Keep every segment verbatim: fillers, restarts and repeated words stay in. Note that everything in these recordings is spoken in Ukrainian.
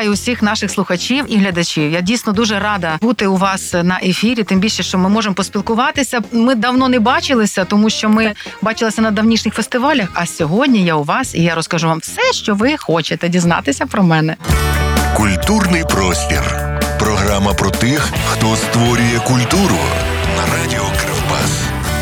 вітаю усіх наших слухачів і глядачів. Я дійсно дуже рада бути у вас на ефірі, тим більше, що ми можемо поспілкуватися. Ми давно не бачилися, тому що ми так. бачилися на давнішніх фестивалях, а сьогодні я у вас, і я розкажу вам все, що ви хочете дізнатися про мене. Культурний простір. Програма про тих, хто створює культуру на радіо Кривбас.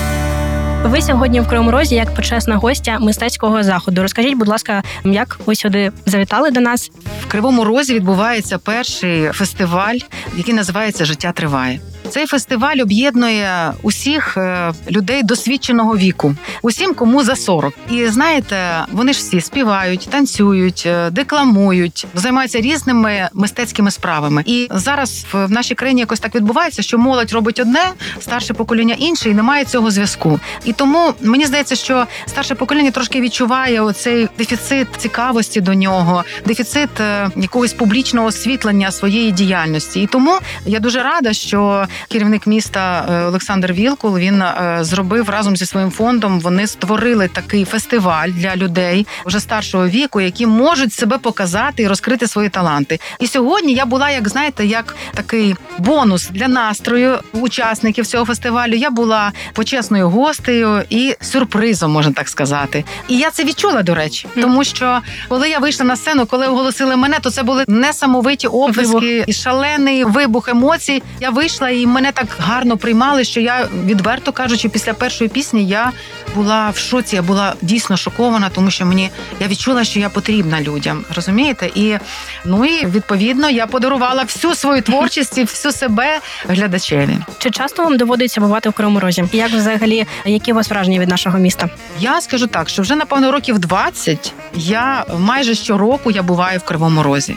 Ви сьогодні в Кривому Розі як почесна гостя мистецького заходу. Розкажіть, будь ласка, як ви сюди завітали до нас? В Кривому Розі відбувається перший фестиваль, який називається «Життя триває». Цей фестиваль об'єднує усіх людей досвідченого віку, усім, кому за сорок. І знаєте, вони ж всі співають, танцюють, декламують, займаються різними мистецькими справами. І зараз в нашій країні якось так відбувається, що молодь робить одне, старше покоління інше, і немає цього зв'язку. І тому мені здається, що старше покоління трошки відчуває оцей дефіцит цікавості до нього, дефіцит якогось публічного освітлення своєї діяльності. І тому я дуже рада, що керівник міста Олександр Вілкул, він зробив разом зі своїм фондом, вони створили такий фестиваль для людей вже старшого віку, які можуть себе показати і розкрити свої таланти. І сьогодні я була, як знаєте, як такий бонус для настрою учасників цього фестивалю. Я була почесною гостею і сюрпризом, можна так сказати. І я це відчула, до речі, тому що коли я вийшла на сцену, коли оголосили мене, то це були несамовиті оплески і шалений вибух емоцій. Я вийшла і мене так гарно приймали, що я, відверто кажучи, після першої пісні я була в шоці, я була дійсно шокована, тому що мені, я відчула, що я потрібна людям, розумієте? І, ну і, відповідно, я подарувала всю свою творчість і всю себе глядачеві. Чи часто вам доводиться бувати в Кривому Розі? І як взагалі, які у вас враження від нашого міста? Я скажу так, що вже, напевно, років двадцять я майже щороку я буваю в Кривому Розі.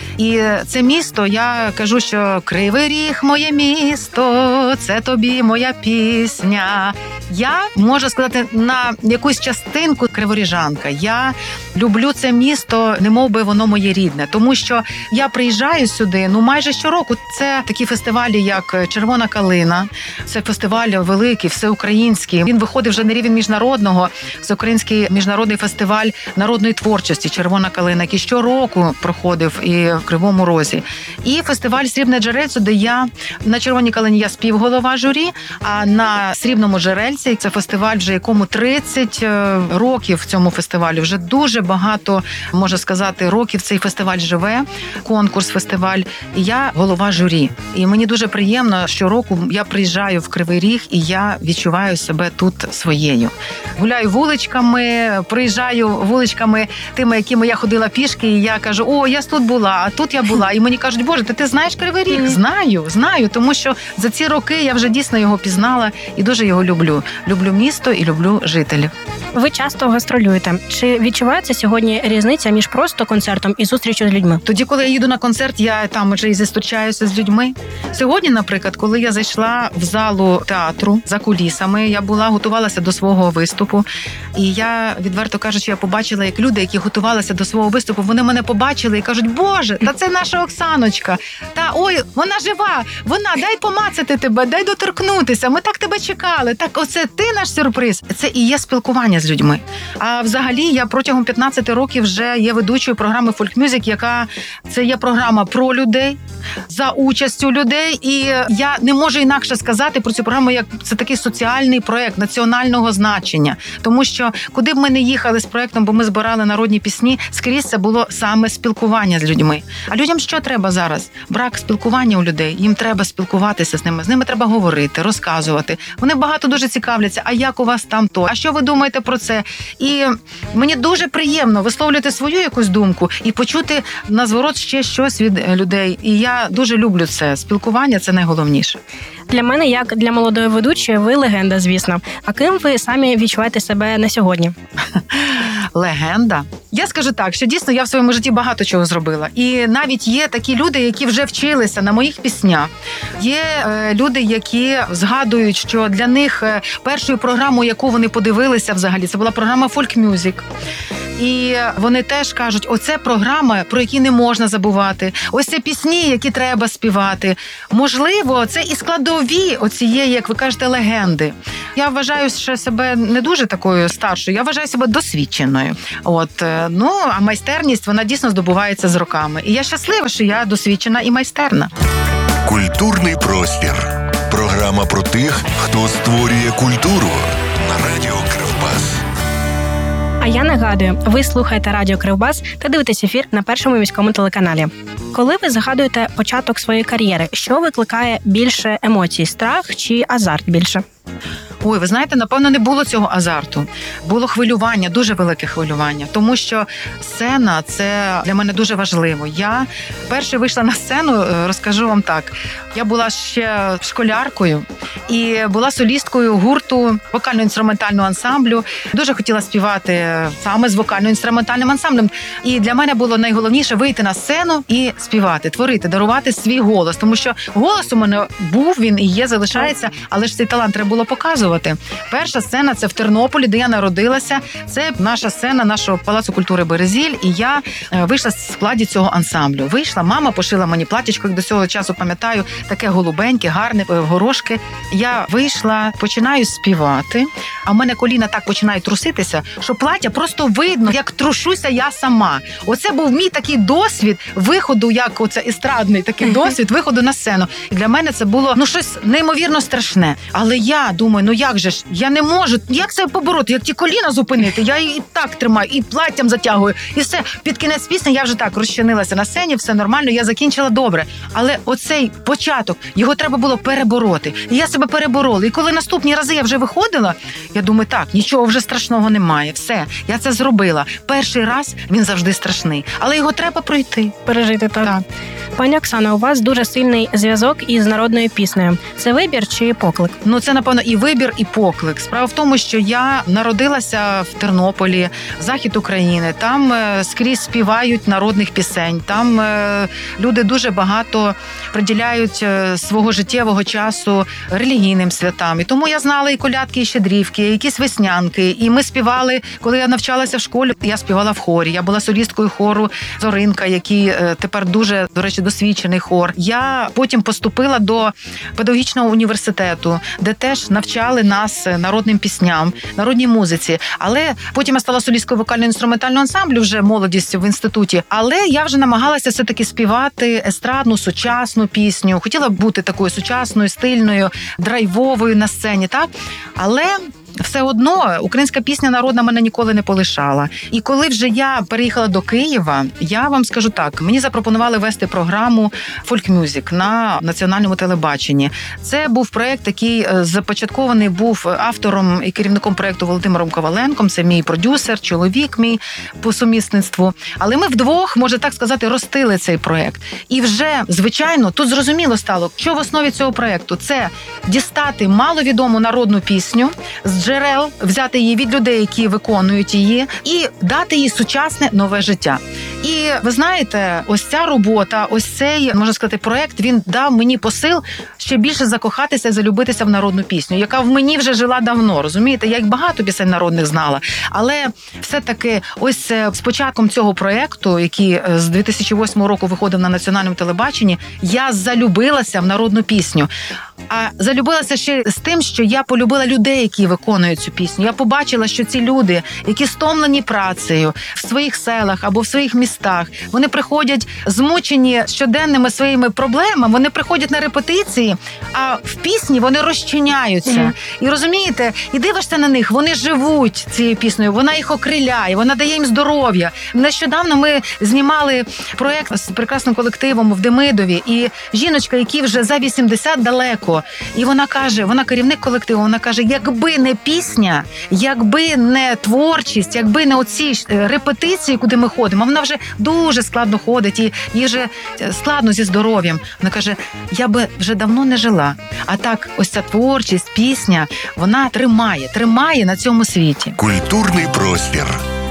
І це місто, я кажу, що Кривий Ріг – моє місто, це тобі моя пісня. Я, можу сказати, на якусь частинку криворіжанка. Я люблю це місто, немов би воно моє рідне. Тому що я приїжджаю сюди, ну, майже щороку. Це такі фестивалі, як «Червона калина». Це фестиваль великий, всеукраїнський. Він виходить вже на рівень міжнародного. Всеукраїнський міжнародний фестиваль народної творчості «Червона калина», який щороку проходив і в Кривому Розі. І фестиваль «Срібне джерельце», де я на «Червоній калині» я співголова журі, а на «Срібному джерельці» це фестиваль, вже якому тридцять років в цьому фестивалі. Вже дуже багато, можна сказати, років цей фестиваль живе, конкурс, фестиваль. І я голова журі. І мені дуже приємно, щороку я приїжджаю в Кривий Ріг, і я відчуваю себе тут своєю. Гуляю вуличками, приїжджаю вуличками тими, якими я ходила пішки, і я кажу, о, я тут була, а тут я була. І мені кажуть, боже, ти, ти знаєш Кривий Ріг? Mm-hmm. Знаю, знаю, тому що за ці роки я вже дійсно його пізнала і дуже його люблю. Люблю місто і люблю жителів. Ви часто гастролюєте. Чи відчувається сьогодні різниця між просто концертом і зустрічю з людьми? Тоді, коли я їду на концерт, я там вже і зустрічаюся з людьми. Сьогодні, наприклад, коли я зайшла в залу театру за кулісами, я була, готувалася до свого виступу. І я, відверто кажучи, я побачила, як люди, які готувалися до свого виступу, вони мене побачили і кажуть, боже, та це наша Оксаночка. Та, ой, вона жива, вона, дай помацати тебе, дай доторкнутися, ми так тебе чекали. Так, оце ти наш сюрприз. Це і є спілкування з людьми. А взагалі я протягом п'ятнадцять років вже є ведучою програми Folk Music, яка це є програма про людей, за участю людей. І я не можу інакше сказати про цю програму, як це такий соціальний проєкт національного значення. Тому що куди б ми не їхали з проєктом, бо ми збирали народні пісні, скрізь це було саме спілкування з людьми. А людям що треба зараз? Брак спілкування у людей. Їм треба спілкуватися з ними. З ними треба говорити, розказувати. Вони багато дуже цікавляться, а як у вас там то? А що ви думаєте про це? І мені дуже приємно висловлювати свою якусь думку і почути на зворот ще щось від людей. І я дуже люблю це. Спілкування – це найголовніше. Для мене, як для молодої ведучої, ви легенда, звісно. А ким ви самі відчуваєте себе на сьогодні? Легенда? Я скажу так, що дійсно я в своєму житті багато чого зробила. І навіть є такі люди, які вже вчилися на моїх піснях. Є е, люди, які згадують, що для них першою програмою, яку вони подивилися взагалі, це була програма Folk Music. І вони теж кажуть, оце програма, про які не можна забувати. Ось це пісні, які треба співати. Можливо, це і складові оцієї, як ви кажете, легенди. Я вважаю, що себе не дуже такою старшою, я вважаю себе досвідченою. От, ну, а майстерність, вона дійсно здобувається з роками. І я щаслива, що я досвідчена і майстерна. Культурний простір. Програма про тих, хто створює культуру на радіо Кривбас. А я нагадую, ви слухаєте Радіо Кривбас та дивитесь ефір на першому міському телеканалі. Коли ви згадуєте початок своєї кар'єри, що викликає більше емоцій – страх чи азарт більше? Ой, ви знаєте, напевно, не було цього азарту. Було хвилювання, дуже велике хвилювання. Тому що сцена – це для мене дуже важливо. Я перше вийшла на сцену, розкажу вам так. Я була ще школяркою і була солісткою гурту вокально-інструментального ансамблю. Дуже хотіла співати саме з вокально-інструментальним ансамблем. І для мене було найголовніше вийти на сцену і співати, творити, дарувати свій голос. Тому що голос у мене був, він і є, залишається, але ж цей талант треба було показувати. Перша сцена – це в Тернополі, де я народилася. Це наша сцена нашого Палацу культури «Березіль». І я вийшла в складі цього ансамблю. Вийшла, мама пошила мені платічко, як до цього часу пам'ятаю, таке голубеньке, гарне, горошки. Я вийшла, починаю співати, а в мене коліна так починають труситися, що плаття просто видно, як трушуся я сама. Оце був мій такий досвід виходу, як оце естрадний такий досвід виходу на сцену. І для мене це було, ну, щось неймовірно страшне. Але я думаю, ну як же ж, я не можу, як це побороти, як ті коліна зупинити? Я і так тримаю, і платтям затягую, і все. Під кінець пісні я вже так розчинилася на сцені, все нормально, я закінчила добре. Але оцей початок, його треба було перебороти. І я себе переборола. І коли наступні рази я вже виходила, я думаю, так, нічого вже страшного немає. Все, я це зробила. Перший раз він завжди страшний, але його треба пройти. Пережити, так. Так. Пані Оксано, у вас дуже сильний зв'язок із народною піснею. Це вибір чи поклик? Ну, це, напевно, і вибір, і поклик. Справа в тому, що я народилася в Тернополі, захід України. Там е, скрізь співають народних пісень. Там е, люди дуже багато приділяють е, свого життєвого часу релігійним святам. І тому я знала і колядки, і щедрівки, і якісь веснянки. І ми співали, коли я навчалася в школі, я співала в хорі. Я була солісткою хору «Зоринка», який е, тепер дуже, до речі, досвідчений хор. Я потім поступила до педагогічного університету, де теж навчали нас народним пісням, народній музиці. Але потім я стала солісткою вокально-інструментального ансамблю, вже молодість в інституті. Але я вже намагалася все-таки співати естрадну, сучасну пісню. Хотіла бути такою сучасною, стильною, драйвовою на сцені, так? Але все одно українська пісня народна мене ніколи не полишала. І коли вже я переїхала до Києва, я вам скажу так, мені запропонували вести програму «Folk Music» на національному телебаченні. Це був проєкт, який започаткований був автором і керівником проєкту Володимиром Коваленком. Це мій продюсер, чоловік мій по сумісництву. Але ми вдвох, можна так сказати, ростили цей проєкт. І вже, звичайно, тут зрозуміло стало, що в основі цього проєкту – це дістати маловідому народну пісню з джерел, взяти її від людей, які виконують її, і дати їй сучасне нове життя. І ви знаєте, ось ця робота, ось цей, можна сказати, проект, він дав мені посил ще більше закохатися і залюбитися в народну пісню, яка в мені вже жила давно, розумієте? Я як багато пісень народних знала, але все-таки ось з початком цього проекту, який з дві тисячі восьмого року виходив на національному телебаченні, я залюбилася в народну пісню. А залюбилася ще з тим, що я полюбила людей, які виконують цю пісню. Я побачила, що ці люди, які стомлені працею в своїх селах або в своїх містах, вони приходять змучені щоденними своїми проблемами, вони приходять на репетиції, а в пісні вони розчиняються. Mm. І розумієте, і дивишся на них, вони живуть цією піснею, вона їх окриляє, вона дає їм здоров'я. Нещодавно ми знімали проєкт з прекрасним колективом в Демидові, і жіночка, якій вже за вісімдесят далеко, і вона каже, вона керівник колективу, вона каже, якби не пісня, якби не творчість, якби не оці репетиції, куди ми ходимо, вона вже дуже складно ходить, і їй вже складно зі здоров'ям. Вона каже, я би вже давно не жила. А так, ось ця творчість, пісня, вона тримає, тримає на цьому світі. Культурний простір.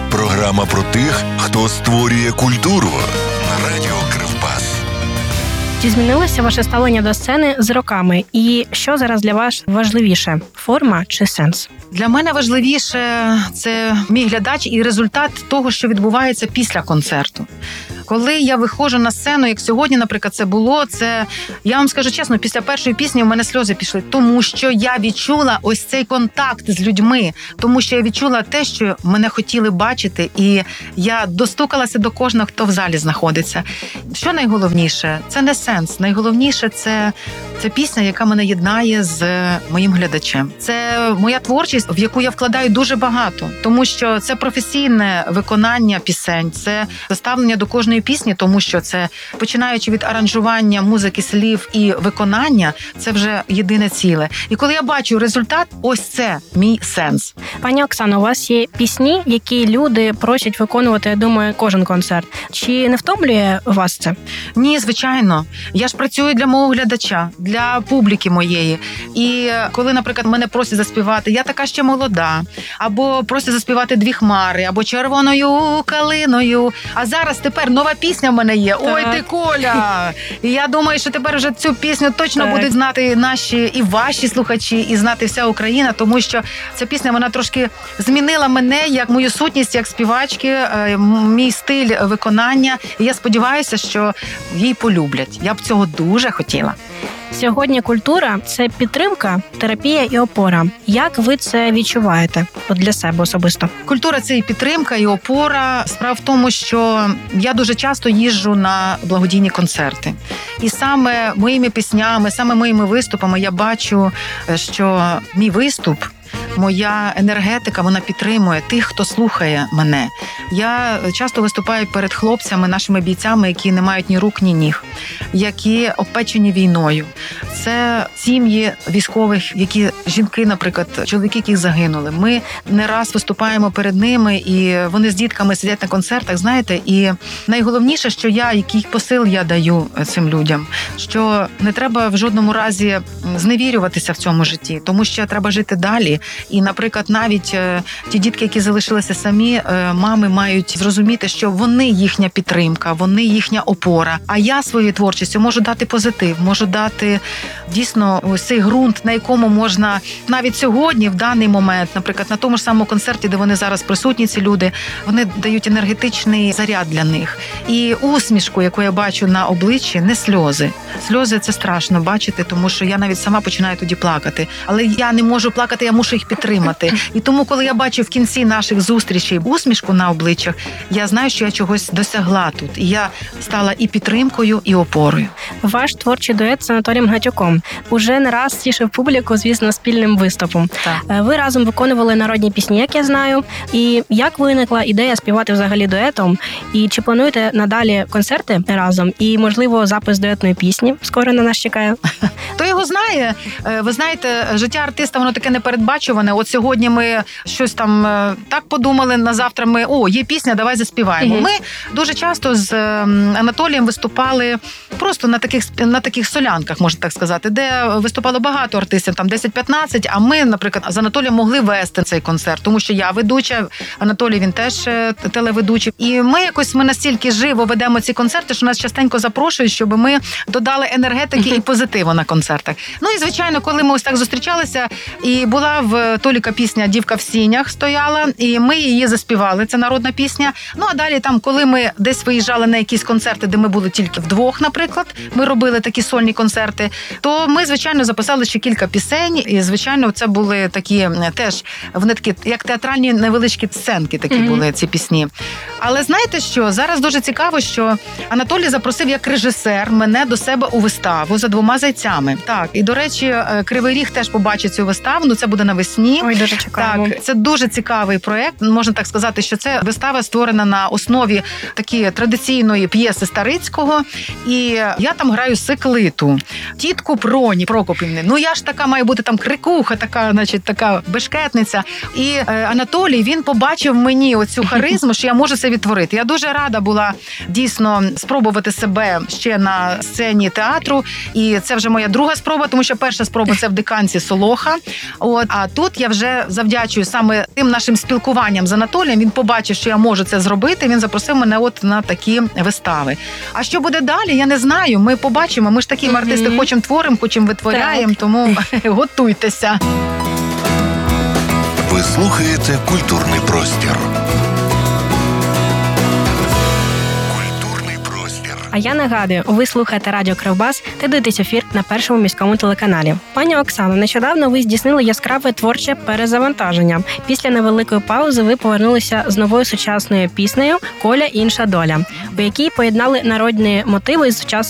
Програма про тих, хто створює культуру на радіо Кривбас. Чи змінилося ваше ставлення до сцени з роками? І що зараз для вас важливіше – форма чи сенс? Для мене важливіше – це мій глядач і результат того, що відбувається після концерту. Коли я виходжу на сцену, як сьогодні, наприклад, це було, це, я вам скажу чесно, після першої пісні у мене сльози пішли, тому що я відчула ось цей контакт з людьми, тому що я відчула те, що мене хотіли бачити, і я достукалася до кожного, хто в залі знаходиться. Що найголовніше? Це не сенс. Найголовніше – це, це пісня, яка мене єднає з моїм глядачем. Це моя творчість, в яку я вкладаю дуже багато, тому що це професійне виконання пісень, це заставлення до кожної пісні, тому що це, починаючи від аранжування, музики, слів і виконання, це вже єдине ціле. І коли я бачу результат, ось це мій сенс. Пані Оксано, у вас є пісні, які люди просять виконувати, я думаю, кожен концерт. Чи не втомлює вас це? Ні, звичайно. Я ж працюю для мого глядача, для публіки моєї. І коли, наприклад, мене просять заспівати «Я така ще молода», або просять заспівати «Дві хмари», або «Червоною калиною», а зараз тепер нова пісня в мене є. Ой, Так. ти Коля! І я думаю, що тепер вже цю пісню точно Так. будуть знати наші і ваші слухачі, і знати вся Україна, тому що ця пісня, вона трошки змінила мене, як мою сутність, як співачки, е, мій стиль виконання. І я сподіваюся, що її полюблять. Я б цього дуже хотіла. Сьогодні культура – це підтримка, терапія і опора. Як ви це відчуваєте от для себе особисто? Культура – це і підтримка, і опора. Справа в тому, що я дуже часто їжджу на благодійні концерти. І саме моїми піснями, саме моїми виступами я бачу, що мій виступ, моя енергетика, вона підтримує тих, хто слухає мене. Я часто виступаю перед хлопцями, нашими бійцями, які не мають ні рук, ні ніг, які обпечені війною. Це сім'ї військових, які жінки, наприклад, чоловіки, які загинули. Ми не раз виступаємо перед ними, і вони з дітками сидять на концертах, знаєте, і найголовніше, що я, який посил я даю цим людям, що не треба в жодному разі зневірюватися в цьому житті, тому що треба жити далі. І, наприклад, навіть е, ті дітки, які залишилися самі, е, мами мають зрозуміти, що вони їхня підтримка, вони їхня опора. А я своєю творчістю можу дати позитив, можу дати дійсно ось цей ґрунт, на якому можна навіть сьогодні, в даний момент, наприклад, на тому ж самому концерті, де вони зараз присутні, ці люди, вони дають енергетичний заряд для них. І усмішку, яку я бачу на обличчі, не сльози. Сльози – це страшно бачити, тому що я навіть сама починаю тоді плакати. Але я не можу плакати, я мушу їх підтримати. І тому, коли я бачу в кінці наших зустрічей усмішку на обличчях, я знаю, що я чогось досягла тут. І я стала і підтримкою, і опорою. Ваш творчий дует з Анатолієм Гатюком уже не раз тішив публіку, звісно, спільним виступом. Так. Ви разом виконували народні пісні, як я знаю. І як виникла ідея співати взагалі дуетом? І чи плануєте надалі концерти разом? І, можливо, запис дуетної пісні скоро на нас чекає? Хто його знає? Ви знаєте, життя артиста, воно таке непередбачуване. От сьогодні ми щось там так подумали, на завтра ми, о, є пісня, давай заспіваємо. Угу. Ми дуже часто з Анатолієм виступали просто на таких, на таких солянках, можна так сказати, де виступало багато артистів, там десять-п'ятнадцять, а ми, наприклад, з Анатолієм могли вести цей концерт, тому що я ведуча, Анатолій, він теж телеведучий. І ми якось, ми настільки живо ведемо ці концерти, що нас частенько запрошують, щоб ми додали енергетики і позитиву на концертах. Ну і, звичайно, коли ми ось так зустрічалися, і була в Толіка пісня «Дівка в сінях» стояла, і ми її заспівали, це народна пісня. Ну, а далі там, коли ми десь виїжджали на якісь концерти, де ми були тільки вдвох, наприклад, ми робили такі сольні концерти, то ми, звичайно, записали ще кілька пісень, і, звичайно, це були такі теж, вони такі, як театральні невеличкі сценки такі mm-hmm. були ці пісні. Але знаєте що, зараз дуже цікаво, що Анатолій запросив як режисер мене до себе у виставу «За двома зайцями». Так, і, до речі, Кривий Ріг теж побачить цю виставу, ну це буде навесні. Ой, дуже чекаємо. Так, це дуже цікавий проєкт. Можна так сказати, що це вистава створена на основі такі традиційної п'єси Старицького. І я там граю Секлиту, тітку Проні Прокопівни. Ну я ж така має бути там крикуха, така, значить, така бешкетниця. І е, Анатолій, він побачив в мені оцю харизму, що я можу це відтворити. Я дуже рада була дійсно спробувати себе ще на сцені театру. І це вже моя друга друга спроба, тому що перша спроба це в Диканці Солоха. От, а тут я вже завдячую саме тим нашим спілкуванням з Анатолієм. Він побачив, що я можу це зробити. Він запросив мене от на такі вистави. А що буде далі, я не знаю. Ми побачимо. Ми ж такі mm-hmm. артисти хочемо творимо, хочемо витворяємо, так. Тому готуйтеся. Ви слухаєте «Культурний простір». Культурний простір. А я нагадую, ви слухаєте Радіо Кривбас та дивитесь ефір на Першому міському телеканалі. Пані Оксано, нещодавно ви здійснили яскраве творче перезавантаження. Після невеликої паузи ви повернулися з новою сучасною піснею «Коля. Інша доля», у якій поєднали народні мотиви з сучасною